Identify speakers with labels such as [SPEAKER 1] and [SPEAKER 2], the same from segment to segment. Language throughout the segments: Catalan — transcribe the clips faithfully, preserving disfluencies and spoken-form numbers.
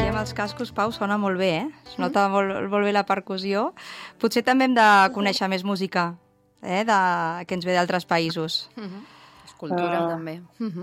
[SPEAKER 1] amb els cascos, Pau, sona molt bé, eh? Es nota molt, molt bé la percussió. Potser també hem de conèixer més música, eh? De, que ens ve d'altres països.
[SPEAKER 2] Uh-huh. És cultura,
[SPEAKER 3] Ah.
[SPEAKER 2] també. Uh-huh.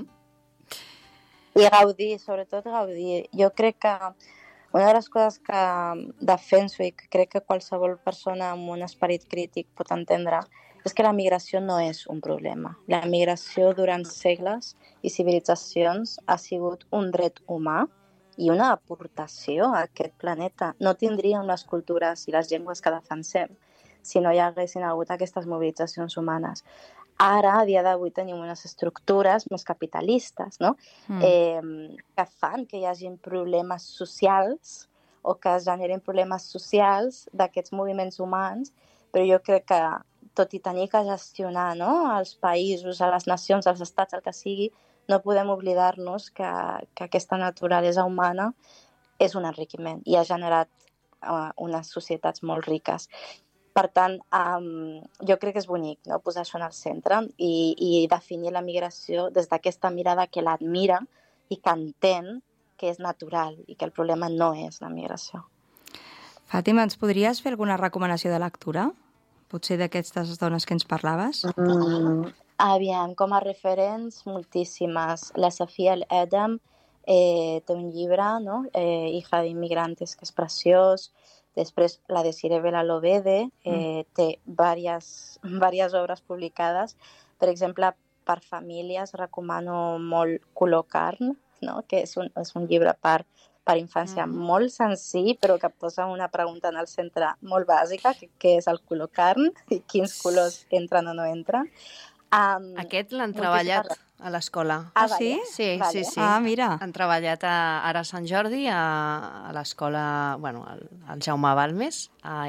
[SPEAKER 3] I gaudir, sobretot gaudir. Jo crec que una de les coses que defenso i que crec que qualsevol persona amb un esperit crític pot entendre és que la migració no és un problema. La migració durant segles i civilitzacions ha sigut un dret humà i una aportació a aquest planeta. No tindríem les cultures i les llengües que defensem si no hi haguessin hagut aquestes mobilitzacions humanes. Ara, a dia d'avui, tenim unes estructures més capitalistes, no? Mm. Eh, que fan que hi hagi problemes socials o que es generin problemes socials d'aquests moviments humans, però jo crec que, tot i tenir que gestionar, no? Els països, a les nacions, als estats, el que sigui, no podem oblidar-nos que, que aquesta naturalesa humana és un enriquiment i ha generat uh, unes societats molt riques. Per tant, um, jo crec que és bonic, no? Posar això en el centre i, i definir la migració des d'aquesta mirada que l'admira i que entén que és natural i que el problema no és la migració.
[SPEAKER 1] Fàtima, ens podries fer alguna recomanació de lectura? Potser d'aquestes dones que ens parlaves?
[SPEAKER 3] Mm, aviam, com a referents, moltíssimes. La Safia El-Adam eh, té un llibre, no? eh, Hija de Inmigrantes, que és preciós. Després, la Desiree Belalobede eh, mm. té diverses, diverses obres publicades. Per exemple, per famílies recomano molt Color Carn, no? Que és un, és un llibre per, per infància mm. molt senzill, però que posa una pregunta en el centre molt bàsica, que, que és el color carn i quins colors entren o no entren. Um,
[SPEAKER 2] Aquest l'han treballat a l'escola.
[SPEAKER 1] Ah, sí?
[SPEAKER 2] Sí,
[SPEAKER 3] vale.
[SPEAKER 2] sí, sí.
[SPEAKER 1] Ah, mira.
[SPEAKER 2] Han treballat a, ara a Sant Jordi, a, a l'escola, bueno, al, al Jaume Balmes, a,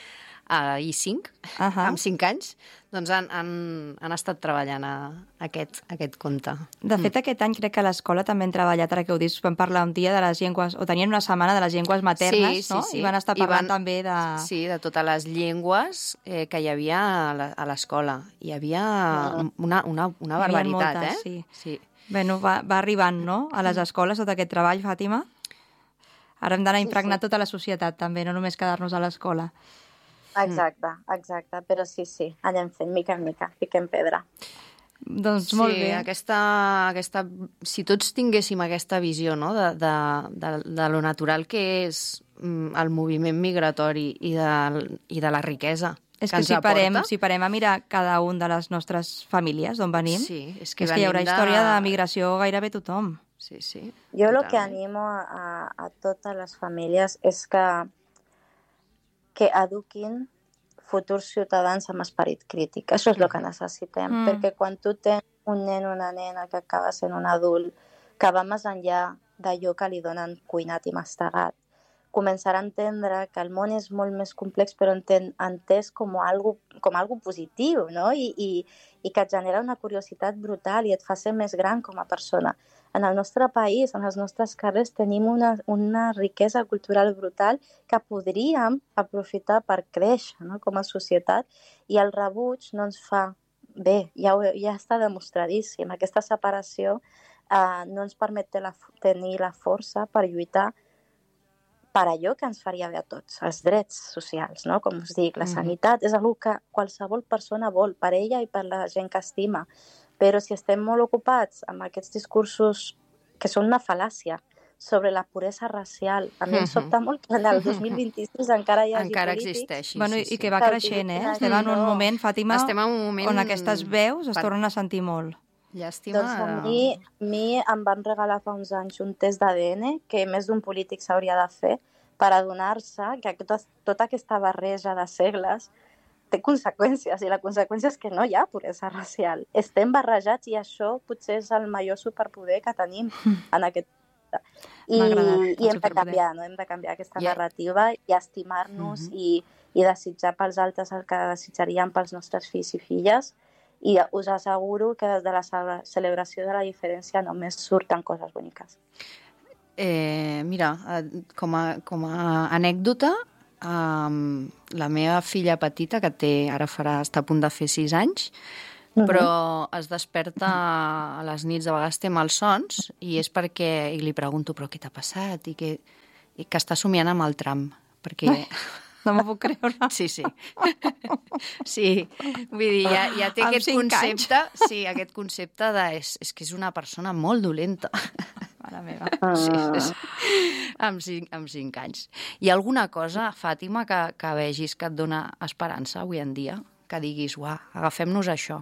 [SPEAKER 2] a I cinc, uh -huh. amb cinc anys. Doncs han, han, han estat treballant a, a aquest, a aquest conte.
[SPEAKER 1] De fet, mm. aquest any crec que a l'escola també han treballat, ara que ho dius, van parlar un dia de les llengües, o tenien una setmana de les llengües maternes,
[SPEAKER 2] sí,
[SPEAKER 1] no?
[SPEAKER 2] Sí, sí.
[SPEAKER 1] I van estar parlant
[SPEAKER 2] van,
[SPEAKER 1] també de...
[SPEAKER 2] Sí, de totes les llengües eh, que hi havia a l'escola. Hi havia una, una, una barbaritat,
[SPEAKER 1] moltes,
[SPEAKER 2] eh?
[SPEAKER 1] Sí.
[SPEAKER 2] sí.
[SPEAKER 1] Bueno, va, va arribant, no?, a les escoles tot aquest treball, Fàtima. Ara hem d'anar a impregnar sí, sí. tota la societat, també, no només quedar-nos a l'escola.
[SPEAKER 3] Exacte, exacte, però sí, sí, anem fent mica en mica, piquem pedra.
[SPEAKER 1] Doncs molt
[SPEAKER 2] sí,
[SPEAKER 1] bé.
[SPEAKER 2] Aquesta, aquesta, si tots tinguéssim aquesta visió, no?, de, de, de, de lo natural que és el moviment migratori i de, i de la riquesa
[SPEAKER 1] és
[SPEAKER 2] que,
[SPEAKER 1] que
[SPEAKER 2] ens
[SPEAKER 1] si
[SPEAKER 2] aporta...
[SPEAKER 1] parem, si parem a mirar cada un de les nostres famílies d'on venim,
[SPEAKER 2] sí, és que,
[SPEAKER 1] és que hi haurà de... història de migració gairebé tothom.
[SPEAKER 2] Sí, sí.
[SPEAKER 3] Jo el que animo a, a totes les famílies és que que eduquin futurs ciutadans amb esperit crític. Això és el que necessitem, mm. perquè quan tu tens un nen o una nena que acaba sent un adult, que va més enllà d'allò que li donen cuinat i mastegat, començarà a entendre que el món és molt més complex, però enten, entès com algo, com algo positiu, no? I, i, i que et genera una curiositat brutal i et fa ser més gran com a persona. En el nostre país, en els nostres carrers, tenim una, una riquesa cultural brutal que podríem aprofitar per créixer, no?, com a societat, i el rebuig no ens fa bé, ja, ja està demostradíssim. Aquesta separació eh, no ens permet la, tenir la força per lluitar per allò que ens faria bé a tots, els drets socials, no? Com us dic, la sanitat és una que qualsevol persona vol, per ella i per la gent que estima. Però si estem molt ocupats amb aquests discursos que són una fal·làcia sobre la puresa racial, a mi em sobta molt que en el dos mil vint-i-sis encara hi hagi
[SPEAKER 2] encara
[SPEAKER 3] polítics...
[SPEAKER 2] existeixi.
[SPEAKER 1] Bueno,
[SPEAKER 2] sí, sí.
[SPEAKER 1] I que va creixent, eh? Estem en un moment, Fàtima,
[SPEAKER 2] Estem en un moment...
[SPEAKER 1] on aquestes veus es
[SPEAKER 2] per...
[SPEAKER 1] tornen a sentir molt.
[SPEAKER 2] Llàstima.
[SPEAKER 3] Doncs a mi, a mi em van regalar fa uns anys un test d'A D N que més d'un polític s'hauria de fer per adonar-se que tota, tota aquesta barreja de segles té conseqüències, i la conseqüència és que no hi ha puresa racial. Estem barrejats i això potser és el major superpoder que tenim en aquest I, i hem de canviar, no? Hem de canviar aquesta yeah. narrativa i estimar-nos mm -hmm. i, i desitjar pels altres el que desitjaríem pels nostres fills i filles, i us asseguro que des de la celebració de la diferència només surten coses boniques.
[SPEAKER 2] Eh, mira, com a, com a anècdota, um, la meva filla petita, que té, ara farà, està a punt de fer sis anys, uh-huh. però es desperta a les nits, de vegades té malsons, i és perquè, i li pregunto, però què t'ha passat? I, que, i que està somiant amb el tram, perquè...
[SPEAKER 1] No m'ho puc creure.
[SPEAKER 2] Sí, sí. Sí, vull dir, ja, ja té aquest concepte, sí, aquest concepte de... És, és que és una persona molt dolenta.
[SPEAKER 1] Mare meva.
[SPEAKER 2] Sí, sí, sí. Amb, cinc, amb cinc anys. Hi ha alguna cosa, Fàtima, que, que vegis que et dona esperança avui en dia? Que diguis, uah, agafem-nos això.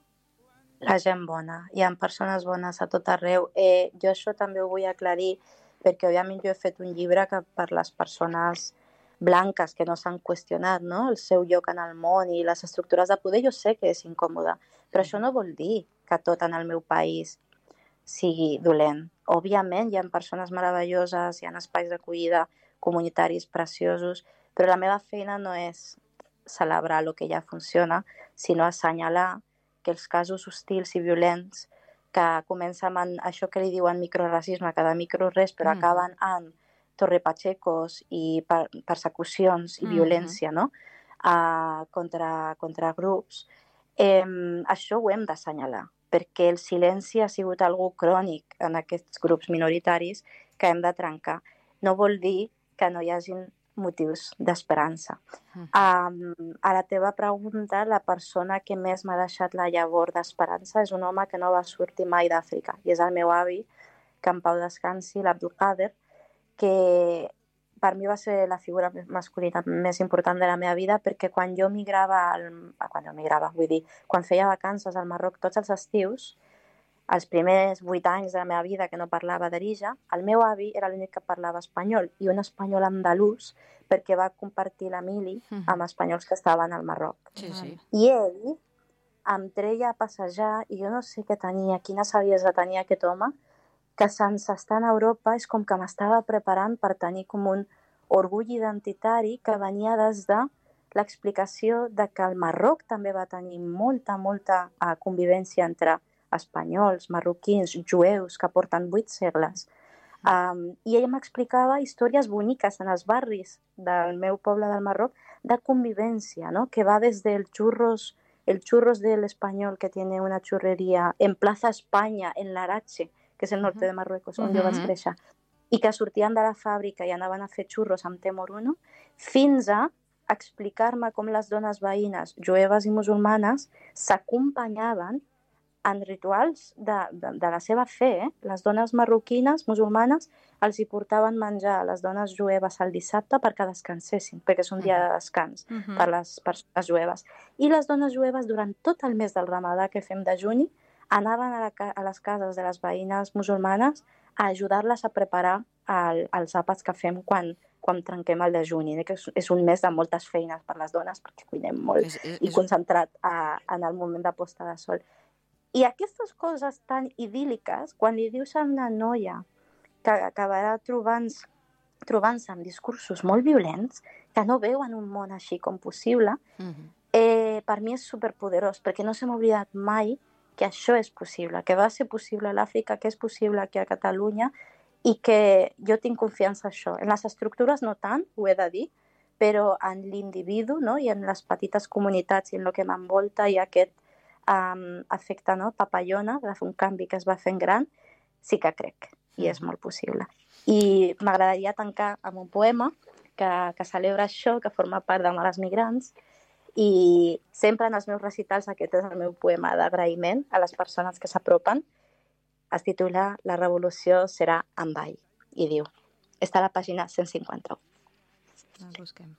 [SPEAKER 3] La gent bona. Hi ha persones bones a tot arreu. Eh, jo això també ho vull aclarir, perquè òbviament jo he fet un llibre que per les persones blanques que no s'han qüestionat, no? El seu lloc en el món i les estructures de poder, jo sé que és incòmode, però això no vol dir que tot en el meu país sigui dolent. Òbviament hi ha persones meravelloses, hi ha espais d'acollida comunitaris preciosos, però la meva feina no és celebrar el que ja funciona, sinó assenyalar que els casos hostils i violents que comencen amb això que li diuen microracisme, cada micro res, però mm. acaben en torrepachecos i per persecucions i violència, mm-hmm. no? uh, contra, contra grups. Eh, això ho hem d'assenyalar, perquè el silenci ha sigut algo crònic en aquests grups minoritaris que hem de trencar. No vol dir que no hi hagin motius d'esperança. Mm-hmm. Um, a la teva pregunta, la persona que més m'ha deixat la llavor d'esperança és un home que no va sortir mai d'Àfrica, i és el meu avi, que en pau descansi, l'Abdul Qader, que per mi va ser la figura masculina més important de la meva vida, perquè quan jo migrava, al... quan jo migrava, vull dir, quan feia vacances al Marroc tots els estius, els primers vuit anys de la meva vida que no parlava d'Arija, el meu avi era l'únic que parlava espanyol, i un espanyol andalús, perquè va compartir la mili amb espanyols que estaven al Marroc.
[SPEAKER 2] Sí, sí.
[SPEAKER 3] I ell em treia a passejar, i jo no sé què tenia, quina saviesa tenia aquest home, que sense estar a Europa és com que m'estava preparant per tenir com un orgull identitari que venia des de l'explicació de que el Marroc també va tenir molta, molta uh, convivència entre espanyols, marroquins, jueus, que porten vuit segles. Um, I ell m'explicava històries boniques en els barris del meu poble del Marroc de convivència, ¿no? Que va des del churros, el churros del español que tiene una churrería en Plaza España, en Larache, que és el nord de Marruecos, on uh-huh. jo vaig créixer, i que sortien de la fàbrica i anaven a fer xurros amb Temoruno, fins a explicar-me com les dones veïnes, jueves i musulmanes, s'acompanyaven en rituals de, de, de la seva fe. Eh? Les dones marroquines, musulmanes, els hi portaven menjar a les dones jueves el dissabte perquè descansessin, perquè és un dia de descans uh-huh. per les persones jueves. I les dones jueves, durant tot el mes del Ramadà que fem de juny, anaven a, la, a les cases de les veïnes musulmanes a ajudar-les a preparar el, els àpats que fem quan, quan trenquem el dejuni, que és, és un mes de moltes feines per les dones, perquè cuinem molt és, és, i concentrat a, en el moment de posta de sol. I aquestes coses tan idíl·liques, quan li dius a una noia que acabarà trobant-se trobant-se amb discursos molt violents, que no veuen un món així com possible, uh-huh. eh, per mi és superpoderós, perquè no se m'ha oblidat mai que això és possible, que va ser possible a l'Àfrica, que és possible aquí a Catalunya, i que jo tinc confiança en això. En les estructures no tant, ho he de dir, però en l'individu, no? I en les petites comunitats i en el que m'envolta i aquest um, efecte, no? Papallona, de fer un canvi que es va fent gran, sí que crec, i és molt possible. I m'agradaria tancar amb un poema que, que celebra això, que forma part de Males Migrants, i sempre en els meus recitals aquest és el meu poema d'agraïment a les persones que s'apropen. Es titula La revolució serà en ball i diu, està a la pàgina cent cinquanta-u.
[SPEAKER 1] El busquem.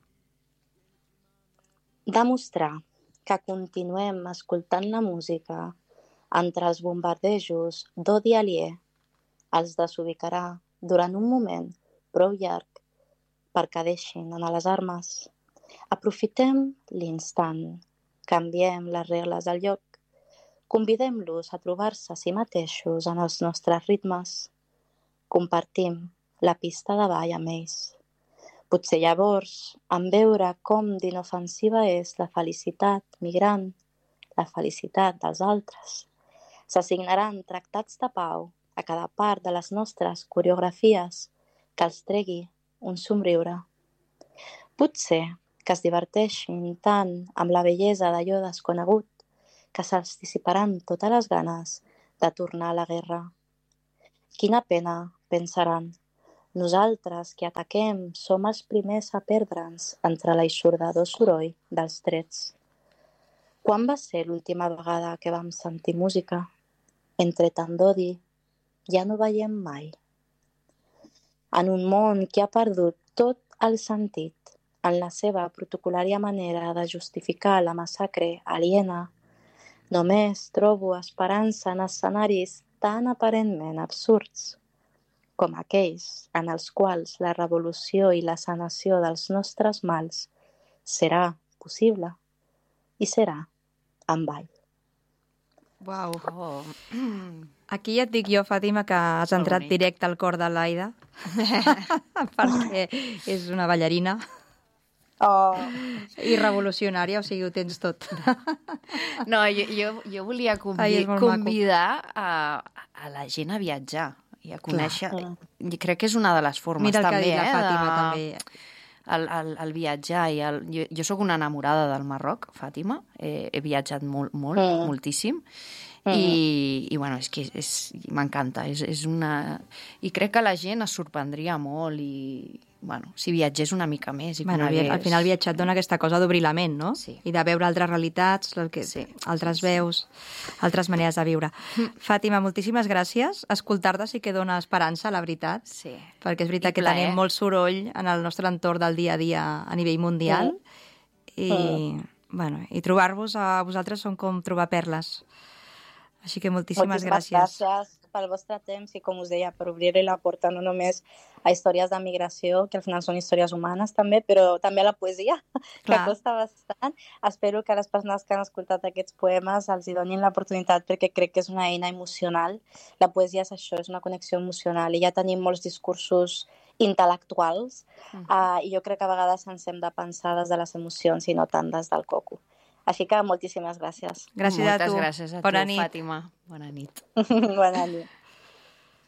[SPEAKER 3] Demostrar que continuem escoltant la música entre els bombardejos d'odi aliè els desubicarà durant un moment prou llarg perquè deixin anar les armes. Aprofitem l'instant, canviem les regles del lloc, convidem-los a trobar-se a si mateixos en els nostres ritmes, compartim la pista de ball amb ells. Potser llavors, en veure com d'inofensiva és la felicitat migrant, la felicitat dels altres, s'assignaran tractats de pau a cada part de les nostres coreografies que els tregui un somriure. Potser que es diverteixin tant amb la bellesa d'allò desconegut que se'ls dissiparan totes les ganes de tornar a la guerra. Quina pena, pensaran, Nosaltres, que ataquem, som els primers a perdre'ns entre l'aixordador soroll dels trets. Quan va ser l'última vegada que vam sentir música? Entre tant d'odi, ja no veiem mai. En un món que ha perdut tot el sentit en la seva protocolària manera de justificar la massacre aliena, només trobo esperança en escenaris tan aparentment absurds com aquells en els quals la revolució i la sanació dels nostres mals serà possible i serà en ball.
[SPEAKER 1] Uau.
[SPEAKER 2] Oh.
[SPEAKER 1] Aquí ja et dic jo, Fàtima, que has entrat directe al cor de l'Aida, perquè és una ballarina.
[SPEAKER 3] Oh.
[SPEAKER 1] I revolucionària, o sigui, ho tens tot.
[SPEAKER 2] No, jo, jo, jo volia convi Ai, convidar a, a la gent a viatjar i a conèixer. Clar. Crec que és una de les formes,
[SPEAKER 1] Mira el
[SPEAKER 2] també,
[SPEAKER 1] que ha dit la
[SPEAKER 2] eh,
[SPEAKER 1] Fàtima,
[SPEAKER 2] de...
[SPEAKER 1] també.
[SPEAKER 2] El, el, el viatjar. I el... Jo, jo sóc una enamorada del Marroc, Fàtima. He, he viatjat molt, molt, mm. moltíssim. Mm. I, i bueno, és que és, m'encanta. És, és una... I crec que la gent es sorprendria molt i... Bueno, si viatgés una mica més i
[SPEAKER 1] bueno,
[SPEAKER 2] conegués...
[SPEAKER 1] Al final viatjar et dona aquesta cosa d'obrir la ment, no?
[SPEAKER 2] Sí.
[SPEAKER 1] I de veure altres realitats, el que, sí. altres veus, altres maneres de viure. Fàtima, moltíssimes gràcies. Escoltar-te sí que dona esperança, la veritat.
[SPEAKER 2] Sí.
[SPEAKER 1] Perquè és veritat
[SPEAKER 2] I
[SPEAKER 1] que
[SPEAKER 2] plaer.
[SPEAKER 1] tenim molt soroll en el nostre entorn del dia a dia a nivell mundial. Mm. I, mm. bueno, i trobar-vos a vosaltres són com trobar perles. Així que moltíssimes, moltíssimes gràcies.
[SPEAKER 3] gràcies pel vostre temps i, com us deia, per obrir-li la porta no només a històries de migració, que al final són històries humanes també, però també a la poesia, Clar. que costa bastant. Espero que les persones que han escoltat aquests poemes els hi donin l'oportunitat, perquè crec que és una eina emocional. La poesia és això, és una connexió emocional, i ja tenim molts discursos intel·lectuals, mm. uh, i jo crec que a vegades ens hem de pensar des de les emocions i no tant des del coco. Així que moltíssimes gràcies.
[SPEAKER 1] Gràcies
[SPEAKER 2] Moltes
[SPEAKER 1] a tu.
[SPEAKER 2] gràcies a
[SPEAKER 1] Bona
[SPEAKER 2] tu,
[SPEAKER 1] nit.
[SPEAKER 2] Fàtima. Bona nit.
[SPEAKER 3] Bona nit.